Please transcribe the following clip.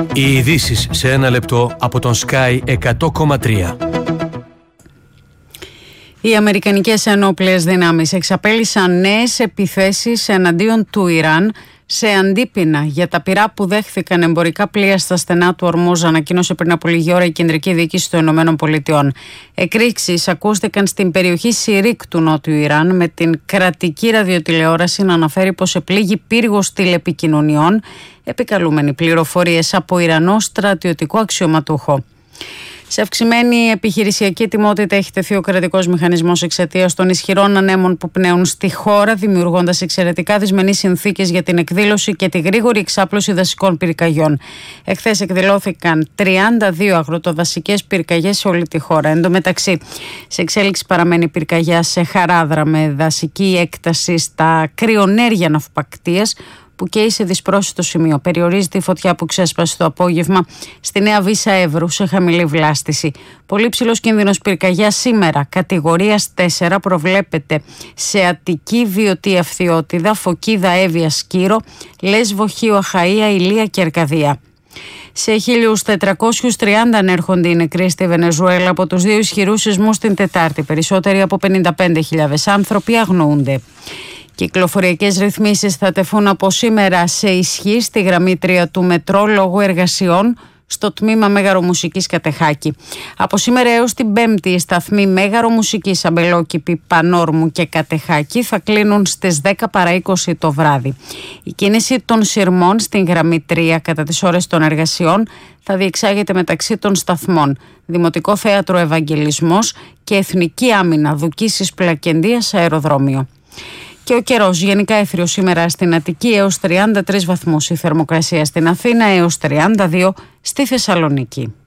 Οι ειδήσεις σε ένα λεπτό από τον Sky 100,3. Οι αμερικανικές ενόπλες δυνάμεις εξαπέλυσαν νέες επιθέσεις εναντίον του Ιράν σε αντίπεινα για τα πυρά που δέχθηκαν εμπορικά πλοία στα στενά του Ορμούζ, ανακοίνωσε πριν από λίγη ώρα η Κεντρική Διοίκηση των ΗΠΑ. Εκρήξεις ακούστηκαν στην περιοχή Σιρίκ του Νότιου Ιράν, με την κρατική ραδιοτηλεόραση να αναφέρει πως επλήγει πύργος τηλεπικοινωνιών, επικαλούμενοι πληροφορίες από Ιρανό στρατιωτικό αξιωματούχο. Σε αυξημένη επιχειρησιακή ετοιμότητα έχει τεθεί ο κρατικός μηχανισμός εξαιτίας των ισχυρών ανέμων που πνέουν στη χώρα, δημιουργώντας εξαιρετικά δυσμενείς συνθήκες για την εκδήλωση και τη γρήγορη εξάπλωση δασικών πυρκαγιών. Εχθές εκδηλώθηκαν 32 αγροτοδασικές πυρκαγιές σε όλη τη χώρα. Εν τω μεταξύ, σε εξέλιξη παραμένει πυρκαγιά σε Χαράδρα με δασική έκταση στα κρυονέρια ναυπακτείας, που καίει σε δυσπρόσιτο σημείο. Περιορίζεται η φωτιά που ξέσπασε το απόγευμα στη Νέα Βύσσα Εύρου σε χαμηλή βλάστηση. Πολύ ψηλός κίνδυνος πυρκαγιάς σήμερα. Κατηγορίας 4 προβλέπεται σε Αττική, Βιωτή, Αυθιώτιδα, Φωκίδα, Εύβοια, Σκύρο, Λέσβο, Χίο, Αχαΐα, Ηλία και Αρκαδία. Σε 1.430 ανέρχονται οι νεκροί στη Βενεζουέλα από τους δύο ισχυρούς σεισμούς την Τετάρτη. Περισσότεροι από 55.000 άνθρωποι αγνοούνται. Κυκλοφοριακές ρυθμίσεις θα τεθούν από σήμερα σε ισχύ στη γραμμή 3 του μετρό λόγω εργασιών στο τμήμα Μέγαρο Μουσικής Κατεχάκη. Από σήμερα έως την Πέμπτη οι σταθμοί Μέγαρο Μουσικής, Αμπελόκηπη, Πανόρμου και Κατεχάκη θα κλείνουν στις 10 παρά 20 το βράδυ. Η κίνηση των σειρμών στην γραμμή 3 κατά τις ώρες των εργασιών θα διεξάγεται μεταξύ των σταθμών Δημοτικό Θέατρο Ευαγγελισμός και Εθνική Άμυνα Δουκίσης Πλακεντίας Αεροδρόμιο. Και ο καιρός, γενικά έθριο σήμερα στην Αττική έως 33 βαθμούς, η θερμοκρασία στην Αθήνα έως 32 στη Θεσσαλονίκη.